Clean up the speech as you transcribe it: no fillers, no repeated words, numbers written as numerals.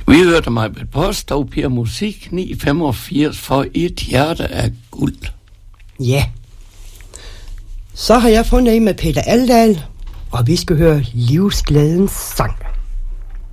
Vi hørte mig med post og Per Musik 985 for Et hjerte af guld. Ja. Så har jeg fundet en med Peter Aldahl, og vi skal høre Livsglædens sang.